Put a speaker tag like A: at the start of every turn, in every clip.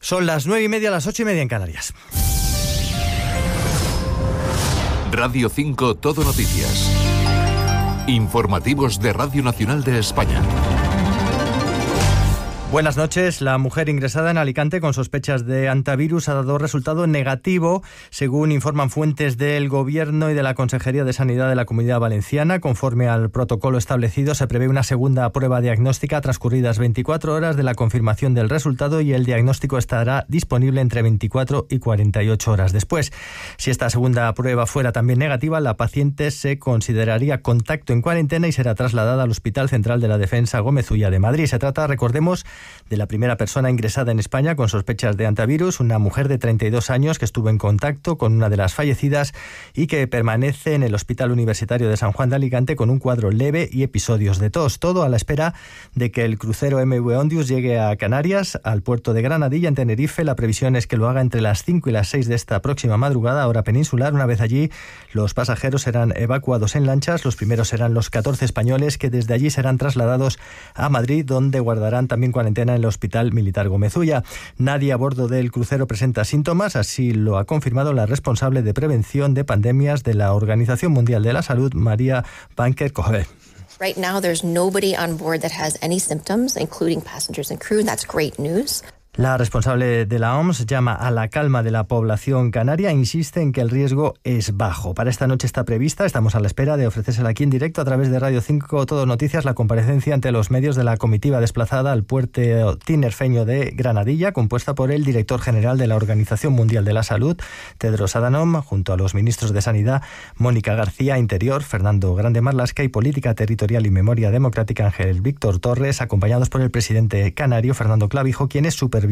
A: Son las 9:30, las 8:30 en Canarias.
B: Radio 5 Todo Noticias. Informativos de Radio Nacional de España.
A: Buenas noches. La mujer ingresada en Alicante con sospechas de antivirus ha dado resultado negativo, según informan fuentes del Gobierno y de la Consejería de Sanidad de la Comunidad Valenciana. Conforme al protocolo establecido, se prevé una segunda prueba diagnóstica transcurridas 24 horas de la confirmación del resultado y el diagnóstico estará disponible entre 24 y 48 horas después. Si esta segunda prueba fuera también negativa, la paciente se consideraría contacto en cuarentena y será trasladada al Hospital Central de la Defensa Gómez Ulla de Madrid. Se trata, recordemos, de la primera persona ingresada en España con sospechas de antivirus, una mujer de 32 años que estuvo en contacto con una de las fallecidas y que permanece en el Hospital Universitario de San Juan de Alicante con un cuadro leve y episodios de tos. Todo a la espera de que el crucero MV Ondius llegue a Canarias, al puerto de Granadilla, en Tenerife. La previsión es que lo haga entre las 5 y las 6 de esta próxima madrugada, hora peninsular. Una vez allí, los pasajeros serán evacuados en lanchas. Los primeros serán los 14 españoles que desde allí serán trasladados a Madrid, donde guardarán también cuarentena en el Hospital Militar Gómez Ulla. Nadie a bordo del crucero presenta síntomas, así lo ha confirmado la responsable de prevención de pandemias de la Organización Mundial de la Salud, María Banker-Cohen.
C: Right now there's nobody on board that has any symptoms, including passengers and crew, and that's great news.
A: La responsable de la OMS llama a la calma de la población canaria e insiste en que el riesgo es bajo. Para esta noche está prevista, estamos a la espera de ofrecérsela aquí en directo a través de Radio 5 Todo Noticias, la comparecencia ante los medios de la comitiva desplazada al puerto tinerfeño de Granadilla, compuesta por el director general de la Organización Mundial de la Salud, Tedros Adhanom, junto a los ministros de Sanidad, Mónica García, Interior, Fernando Grande Marlasca, y Política Territorial y Memoria Democrática, Ángel Víctor Torres, acompañados por el presidente canario, Fernando Clavijo, quienes supervisarán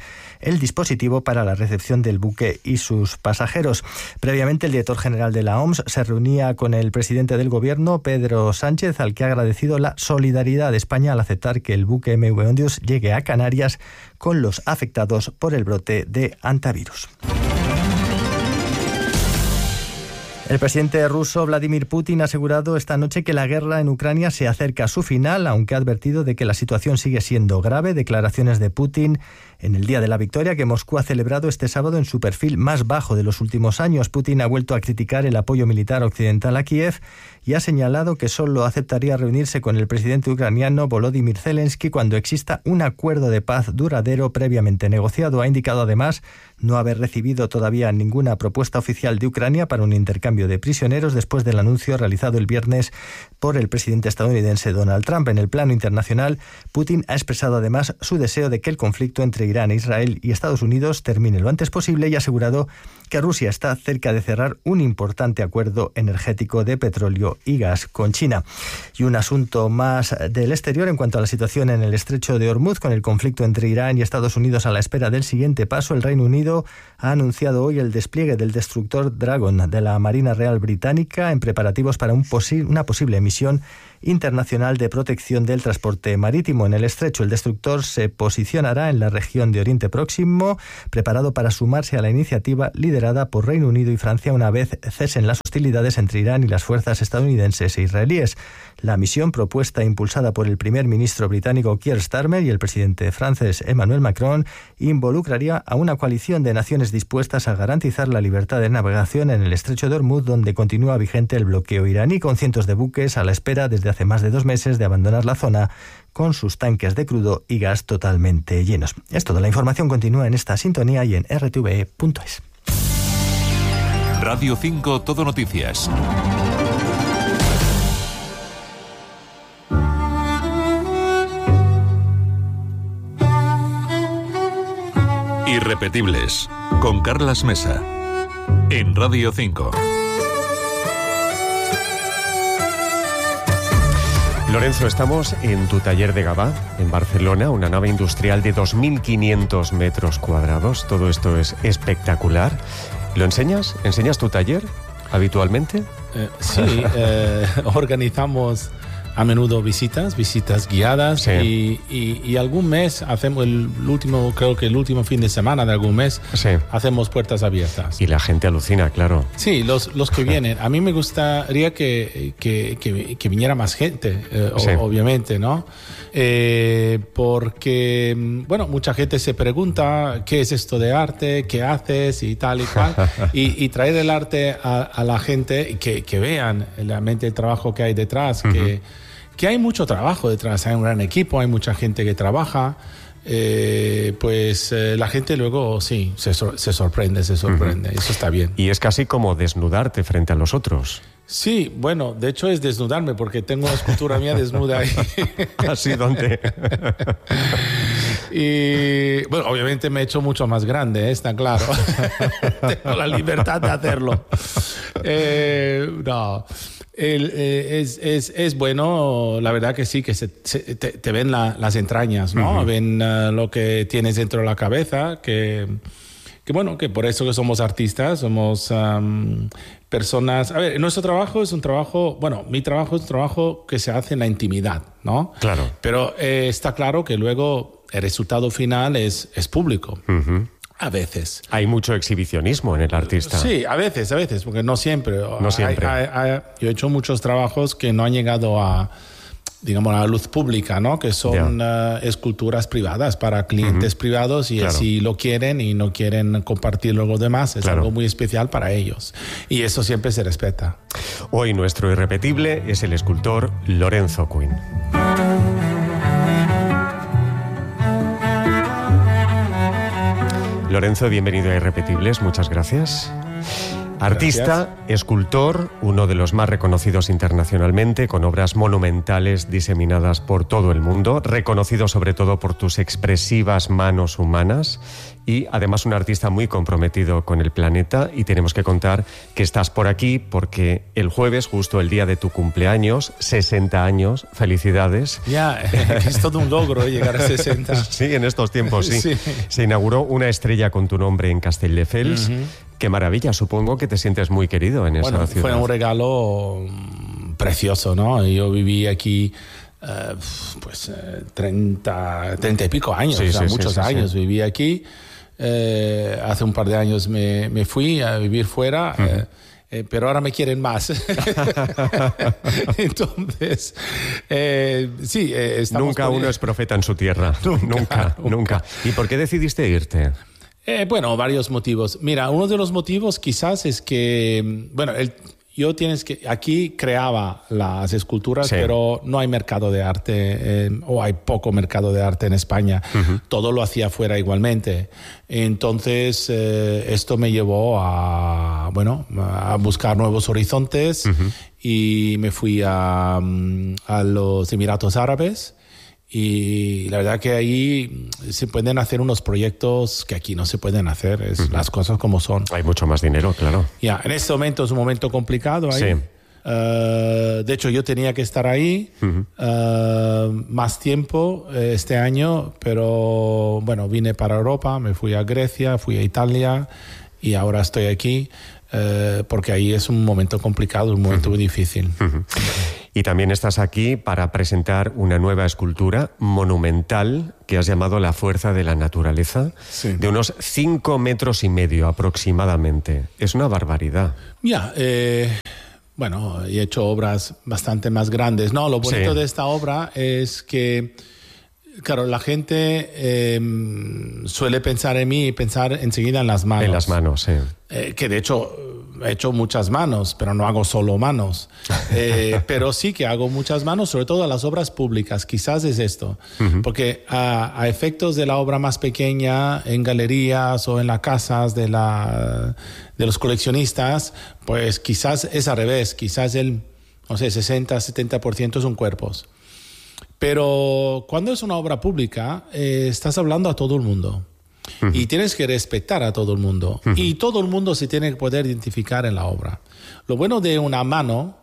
A: el dispositivo para la recepción del buque y sus pasajeros. Previamente, el director general de la OMS se reunía con el presidente del Gobierno, Pedro Sánchez, al que ha agradecido la solidaridad de España al aceptar que el buque MV Ondius llegue a Canarias con los afectados por el brote de antivirus. El presidente ruso Vladimir Putin ha asegurado esta noche que la guerra en Ucrania se acerca a su final, aunque ha advertido de que la situación sigue siendo grave. Declaraciones de Putin en el Día de la Victoria, que Moscú ha celebrado este sábado en su perfil más bajo de los últimos años. Putin ha vuelto a criticar el apoyo militar occidental a Kiev y ha señalado que solo aceptaría reunirse con el presidente ucraniano Volodymyr Zelensky cuando exista un acuerdo de paz duradero previamente negociado. Ha indicado además no haber recibido todavía ninguna propuesta oficial de Ucrania para un intercambio de prisioneros después del anuncio realizado el viernes por el presidente estadounidense Donald Trump. En el plano internacional, Putin ha expresado además su deseo de que el conflicto entre Irán, Israel y Estados Unidos termine lo antes posible y ha asegurado que Rusia está cerca de cerrar un importante acuerdo energético de petróleo y gas con China. Y un asunto más del exterior en cuanto a la situación en el estrecho de Hormuz, con el conflicto entre Irán y Estados Unidos a la espera del siguiente paso. El Reino Unido ha anunciado hoy el despliegue del destructor Dragon de la Marina Real Británica en preparativos para una posible misión internacional de protección del transporte marítimo en el estrecho. El destructor se posicionará en la región de Oriente Próximo, preparado para sumarse a la iniciativa liderada por Reino Unido y Francia una vez cesen las hostilidades entre Irán y las fuerzas estadounidenses e israelíes. La misión, propuesta e impulsada por el primer ministro británico Keir Starmer y el presidente francés Emmanuel Macron, involucraría a una coalición de naciones dispuestas a garantizar la libertad de navegación en el estrecho de Hormuz, donde continúa vigente el bloqueo iraní, con cientos de buques a la espera desde hace más de 2 meses de abandonar la zona con sus tanques de crudo y gas totalmente llenos. Es todo. La información continúa en esta sintonía y en rtve.es.
B: Radio 5 Todo Noticias. Irrepetibles, con Carlas Mesa, en Radio 5.
D: Lorenzo, estamos en tu taller de Gavà, en Barcelona, una nave industrial de 2.500 metros cuadrados. Todo esto es espectacular. ¿Lo enseñas? ¿Enseñas tu taller habitualmente?
E: Sí, organizamos a menudo visitas guiadas,
D: sí.
E: y algún mes hacemos creo que el último fin de semana de algún mes,
D: sí.
E: hacemos puertas abiertas.
D: Y la gente alucina, claro.
E: Sí, los que vienen. A mí me gustaría que viniera más gente,
D: sí.
E: obviamente, ¿no? Porque, bueno, mucha gente se pregunta qué es esto de arte, qué haces y tal y cual. y traer el arte a la gente, que vean realmente el trabajo que hay detrás, que hay mucho trabajo detrás, hay un gran equipo, hay mucha gente que trabaja. La gente luego sí se sorprende. Eso está bien.
D: Y es casi como desnudarte frente a los otros.
E: Sí, bueno, de hecho es desnudarme, porque tengo una escultura mía desnuda ahí.
D: ¿Así dónde?
E: Y bueno, obviamente me he hecho mucho más grande, está claro. Tengo la libertad de hacerlo. No. Es bueno, la verdad que sí, que te ven las entrañas, ¿no? Ven lo que tienes dentro de la cabeza, que bueno, que por eso que somos artistas, somos personas. A ver, nuestro trabajo es un trabajo, bueno, mi trabajo es un trabajo que se hace en la intimidad, ¿no?
D: Claro.
E: Pero está claro que luego el resultado final es público. A veces.
D: Hay mucho exhibicionismo en el artista.
E: Sí, a veces, porque no siempre.
D: No siempre.
E: Yo he hecho muchos trabajos que no han llegado a, digamos, a la luz pública, ¿no? Que son esculturas privadas para clientes privados, y
D: claro.
E: así lo quieren y no quieren compartirlo con los demás. Es
D: claro.
E: algo muy especial para ellos. Y eso siempre se respeta.
D: Hoy nuestro irrepetible es el escultor Lorenzo Quinn. Lorenzo, bienvenido a Irrepetibles, muchas gracias. Artista, escultor, uno de los más reconocidos internacionalmente, con obras monumentales diseminadas por todo el mundo, reconocido sobre todo por tus expresivas manos humanas, y además un artista muy comprometido con el planeta. Y tenemos que contar que estás por aquí porque el jueves, justo el día de tu cumpleaños, 60 años, felicidades.
E: Ya, es todo un logro llegar a 60.
D: Sí, en estos tiempos sí.
E: Sí.
D: Se inauguró una estrella con tu nombre en Castelldefels. Qué maravilla, supongo que te sientes muy querido en esa ciudad.
E: Fue un regalo precioso, ¿no? Yo viví aquí 30 y pico años, muchos años viví aquí. Hace un par de años me fui a vivir fuera, pero ahora me quieren más. Entonces, sí, estamos...
D: Nunca uno es profeta en su tierra. Nunca. ¿Y por qué decidiste irte?
E: Bueno, varios motivos. Mira, uno de los motivos quizás es que, bueno, aquí creaba las esculturas, sí. Pero no hay mercado de arte, o hay poco mercado de arte en España. Todo lo hacía fuera igualmente. Entonces, esto me llevó a buscar nuevos horizontes, y me fui a los Emiratos Árabes. Y la verdad que ahí se pueden hacer unos proyectos que aquí no se pueden hacer, las cosas como son.
D: Hay mucho más dinero, claro.
E: Ya, en este momento es un momento complicado ahí.
D: Sí.
E: De hecho, yo tenía que estar ahí más tiempo este año, pero bueno, vine para Europa, me fui a Grecia, fui a Italia, y ahora estoy aquí porque ahí es un momento complicado, un momento muy difícil.
D: Y también estás aquí para presentar una nueva escultura monumental que has llamado La fuerza de la naturaleza, sí. De unos 5 metros y medio aproximadamente. Es una barbaridad.
E: Ya, bueno, he hecho obras bastante más grandes. No, lo bonito de esta obra es que, claro, la gente suele pensar en mí y pensar enseguida en las manos.
D: En las manos, sí.
E: Que de hecho he hecho muchas manos, pero no hago solo manos. Pero sí que hago muchas manos, sobre todo a las obras públicas. Quizás es esto. Porque a efectos de la obra más pequeña, en galerías o en las casas de los coleccionistas, pues quizás es al revés. Quizás el 60-70% son cuerpos. Pero cuando es una obra pública, estás hablando a todo el mundo. Y tienes que respetar a todo el mundo. Y todo el mundo se tiene que poder identificar en la obra. Lo bueno de una mano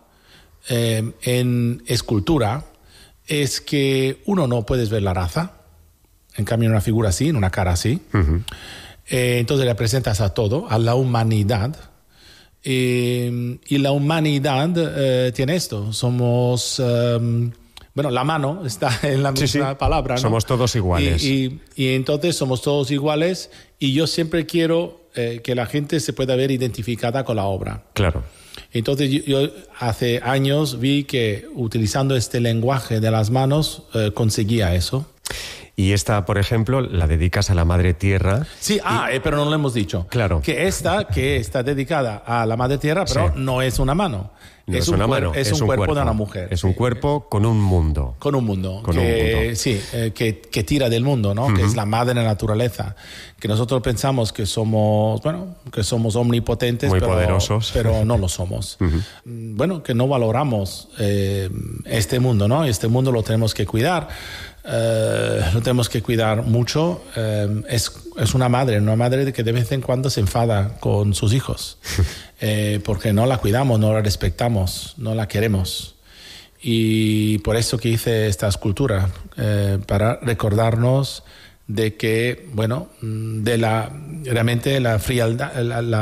E: en escultura es que uno no puedes ver la raza. En cambio, en una figura así, en una cara así. Entonces le presentas a todo, a la humanidad. Y la humanidad tiene esto. Somos bueno, la mano está en la misma palabra, ¿no?
D: Somos todos iguales.
E: Y entonces somos todos iguales y yo siempre quiero que la gente se pueda ver identificada con la obra.
D: Claro.
E: Entonces yo hace años vi que utilizando este lenguaje de las manos conseguía eso.
D: Y esta, por ejemplo, la dedicas a la Madre Tierra.
E: Sí, pero no lo hemos dicho.
D: Claro.
E: Que está dedicada a la Madre Tierra, pero no es una mano.
D: No es una mano,
E: es un cuerpo de una mujer.
D: Es un cuerpo con un mundo.
E: Con un mundo. Sí, que tira del mundo, ¿no? Que es la madre naturaleza. Que nosotros pensamos que somos omnipotentes,
D: muy poderosos.
E: Pero no lo somos. Bueno, que no valoramos este mundo, ¿no? Este mundo lo tenemos que cuidar. Lo tenemos que cuidar mucho. Es una madre que de vez en cuando se enfada con sus hijos porque no la cuidamos, no la respetamos, no la queremos. Y por eso que hice esta escultura, para recordarnos de que, bueno, realmente la frialdad,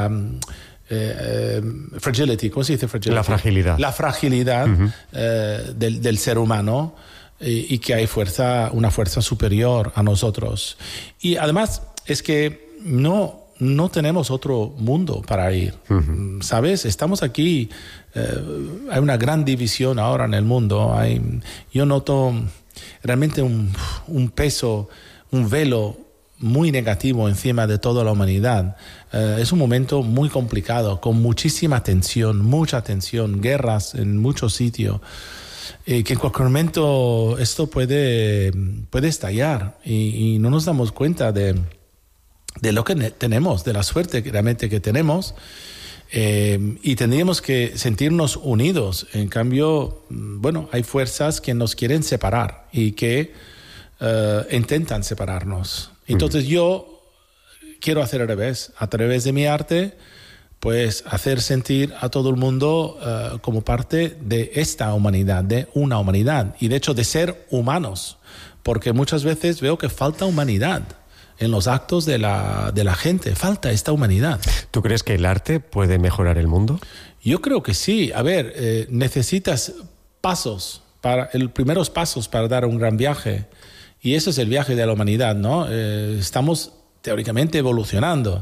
E: fragility, ¿cómo se dice fragility? La fragilidad del ser humano. Y que hay una fuerza superior a nosotros. Y además es que no tenemos otro mundo para ir, ¿sabes? Estamos aquí, hay una gran división ahora en el mundo. Yo noto realmente un peso, un velo muy negativo encima de toda la humanidad. Es un momento muy complicado, con muchísima tensión, mucha tensión, guerras en muchos sitios. Que en cualquier momento esto puede estallar y no nos damos cuenta de lo que tenemos, de la suerte realmente que tenemos, y tendríamos que sentirnos unidos. En cambio, bueno, hay fuerzas que nos quieren separar y que intentan separarnos. Entonces yo quiero hacer al revés, a través de mi arte, pues hacer sentir a todo el mundo como parte de esta humanidad, de una humanidad, y de hecho de ser humanos, porque muchas veces veo que falta humanidad en los actos de la gente, falta esta humanidad.
D: ¿Tú crees que el arte puede mejorar el mundo?
E: Yo creo que sí. A ver, necesitas primeros pasos para dar un gran viaje, y eso es el viaje de la humanidad, ¿no? Estamos teóricamente evolucionando.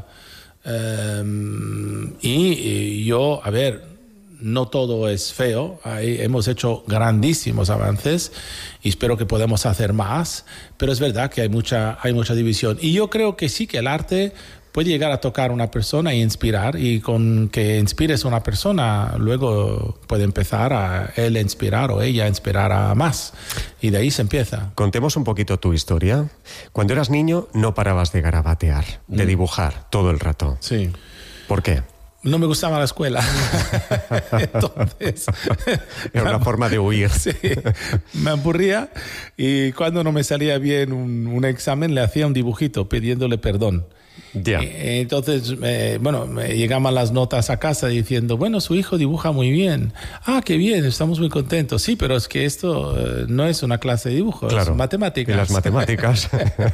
E: Y yo, a ver, no todo es feo. Hemos hecho grandísimos avances y espero que podamos hacer más, pero es verdad que hay mucha división. Y yo creo que sí, que el arte puede llegar a tocar a una persona e inspirar, y con que inspires a una persona, luego puede empezar a él inspirar o ella a inspirar a más, y de ahí se empieza.
D: Contemos un poquito tu historia. Cuando eras niño no parabas de garabatear, de dibujar todo el rato.
E: Sí.
D: ¿Por qué?
E: No me gustaba la escuela. Entonces,
D: era una forma de huir.
E: Sí, me aburría, y cuando no me salía bien un examen le hacía un dibujito pidiéndole perdón.
D: Yeah.
E: Entonces, me llegaban las notas a casa diciendo, bueno, su hijo dibuja muy bien. Ah, qué bien, estamos muy contentos. Sí, pero es que esto no es una clase de dibujo, claro, es matemáticas.
D: Y las matemáticas.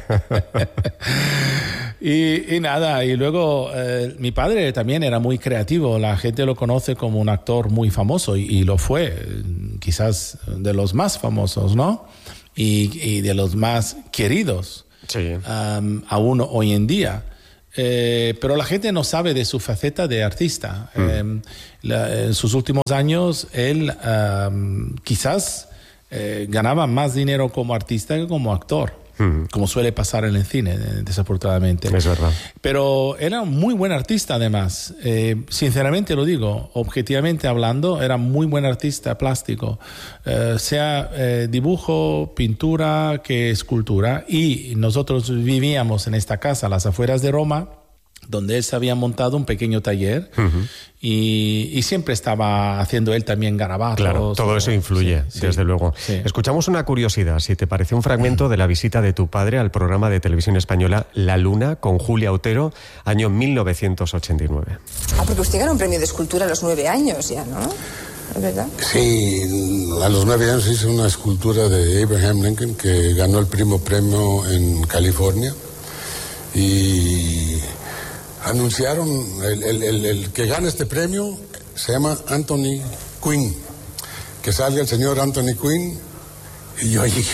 E: Y nada, y luego mi padre también era muy creativo. La gente lo conoce como un actor muy famoso, y lo fue, quizás de los más famosos, ¿no? Y de los más queridos, sí, aún hoy en día. Pero la gente no sabe de su faceta de artista. En sus últimos años, él quizás ganaba más dinero como artista que como actor, como suele pasar en el cine, desafortunadamente.
D: Es verdad.
E: Pero era un muy buen artista, además. Sinceramente lo digo, objetivamente hablando, era muy buen artista plástico, sea dibujo, pintura, que escultura. Y nosotros vivíamos en esta casa a las afueras de Roma, donde él se había montado un pequeño taller, y siempre estaba haciendo él también garabatos.
D: Claro, todo eso influye, sí, desde luego. Sí. Escuchamos una curiosidad, si te parece, un fragmento de la visita de tu padre al programa de televisión española La Luna con Julia Otero, año 1989.
F: Porque usted ganó un premio de escultura a los 9 años ya, ¿no? ¿Es verdad?
G: Sí, a los 9 años hice una escultura de Abraham Lincoln que ganó el primer premio en California, y anunciaron el que gana este premio se llama Anthony Quinn, que salga el señor Anthony Quinn Y yo allí,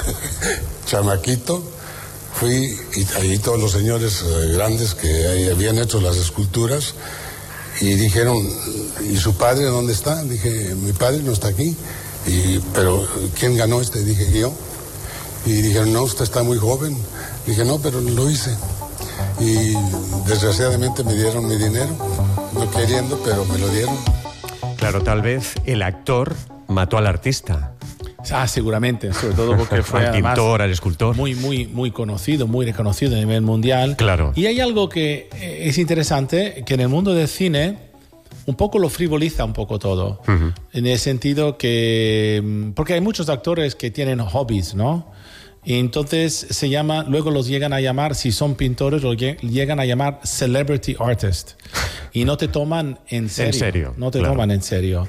G: chamaquito, fui y allí todos los señores grandes que habían hecho las esculturas y dijeron, ¿y su padre dónde está? Dije, mi padre no está aquí. Pero ¿quién ganó este? Dije, yo. Y dijeron, no, usted está muy joven. Dije, no, pero lo hice. Y desgraciadamente me dieron mi dinero, no queriendo, pero me lo dieron.
D: Claro, tal vez el actor mató al artista.
E: Seguramente, sobre todo porque fue
D: al pintor, al escultor.
E: Muy conocido, muy reconocido a nivel mundial.
D: Claro.
E: Y hay algo que es interesante, que en el mundo del cine un poco lo frivoliza un poco todo. Uh-huh. En el sentido que... Porque hay muchos actores que tienen hobbies, ¿no? Y entonces luego los llegan a llamar, si son pintores, los llegan a llamar celebrity artist. Y no te toman en serio.
D: En serio.
E: No te toman en serio.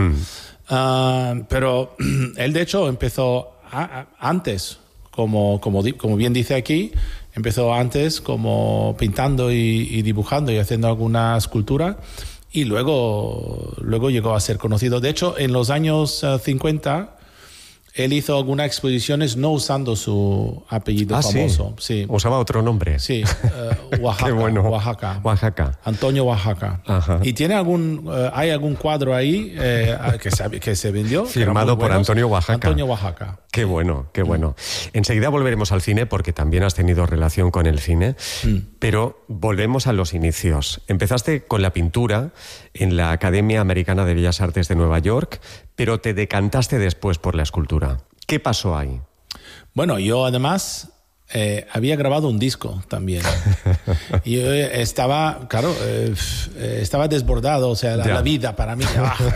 E: Pero él, de hecho, empezó antes, como bien dice aquí, empezó antes como pintando y dibujando y haciendo alguna escultura. Y luego llegó a ser conocido. De hecho, en los años 50... Él hizo algunas exposiciones no usando su apellido famoso.
D: Sí. Usaba otro nombre.
E: Sí, Oaxaca.
D: Qué bueno.
E: Oaxaca. Antonio Oaxaca.
D: Ajá.
E: Y hay algún cuadro ahí que se vendió.
D: Firmado por Antonio Oaxaca.
E: Antonio Oaxaca.
D: Qué bueno, qué bueno. Enseguida volveremos al cine porque también has tenido relación con el cine. Pero volvemos a los inicios. Empezaste con la pintura en la Academia Americana de Bellas Artes de Nueva York, pero te decantaste después por la escultura. ¿Qué pasó ahí? Bueno, yo además había grabado un disco también.
E: Y yo estaba desbordado, o sea, la vida para mí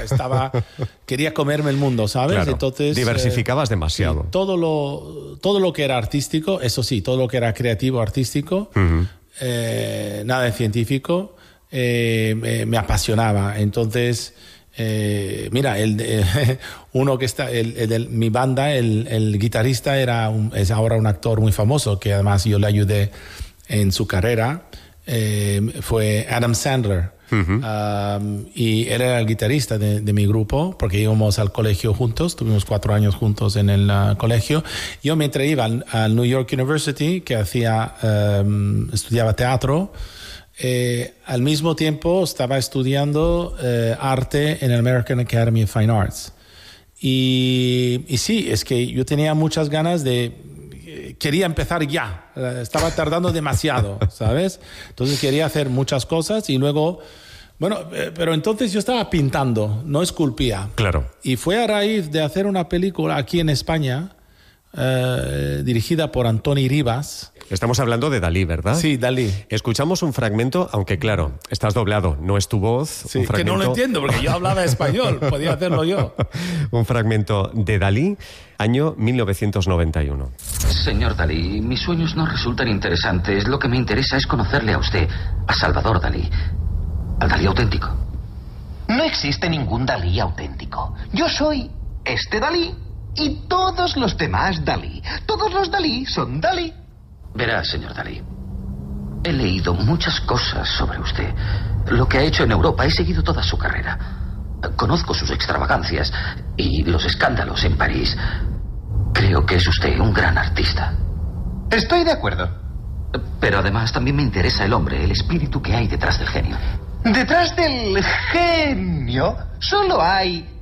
E: quería comerme el mundo, ¿sabes?
D: Claro.
E: Entonces
D: diversificabas demasiado.
E: Sí, todo lo que era artístico, eso sí, todo lo que era creativo, artístico, nada de científico, me apasionaba. Entonces, mira, uno que está, mi banda, el guitarrista es ahora un actor muy famoso, que además yo le ayudé en su carrera, fue Adam Sandler. Y él era el guitarrista de mi grupo, porque íbamos al colegio juntos, tuvimos 4 años juntos en el colegio. Yo mientras iba al New York University, que estudiaba teatro, al mismo tiempo estaba estudiando arte en el American Academy of Fine Arts. Y sí, es que yo tenía muchas ganas quería empezar ya, estaba tardando demasiado, ¿sabes? Entonces quería hacer muchas cosas y luego... Bueno, pero entonces yo estaba pintando, no esculpía.
D: Claro.
E: Y fue a raíz de hacer una película aquí en España, dirigida por Antoni Rivas.
D: Estamos hablando de Dalí, ¿verdad?
E: Sí, Dalí.
D: Escuchamos un fragmento, aunque claro, estás doblado, no es tu voz.
E: Sí,
D: un fragmento...
E: que no lo entiendo, porque yo hablaba español, podía hacerlo yo.
D: Un fragmento de Dalí, año 1991.
H: Señor Dalí, mis sueños no resultan interesantes. Lo que me interesa es conocerle a usted, a Salvador Dalí. Al Dalí auténtico.
I: No existe ningún Dalí auténtico. Yo soy este Dalí y todos los demás Dalí. Todos los Dalí son Dalí.
H: Verá, señor Dalí, he leído muchas cosas sobre usted. Lo que ha hecho en Europa, he seguido toda su carrera. Conozco sus extravagancias y los escándalos en París. Creo que es usted un gran artista.
I: Estoy de acuerdo.
H: Pero además también me interesa el hombre, el espíritu que hay detrás del genio.
I: Detrás del genio solo hay